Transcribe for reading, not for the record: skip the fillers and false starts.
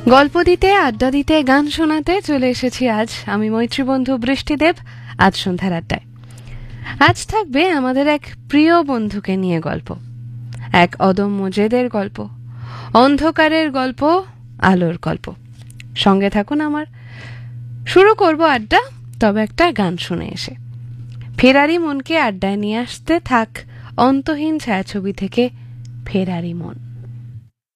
গল্প দিতে, আড্ডা দিতে, গান শোনাতে চলে এসেছি আজ আমি মৈত্রী বন্ধু বৃষ্টিদেব। আজ সন্ধ্যার আড্ডায় আজ থাকবে আমাদের এক প্রিয় বন্ধুকে নিয়ে গল্প, এক অদম্য জেদের গল্প, অন্ধকারের গল্প, আলোর গল্প। সঙ্গে থাকুন আমার। শুরু করব আড্ডা, তবে একটা গান শুনে এসে। ফেরারি মনকে আড্ডায় নিয়ে আসতে থাক অন্তহীন ছায়াছবি থেকে ফেরারি মন।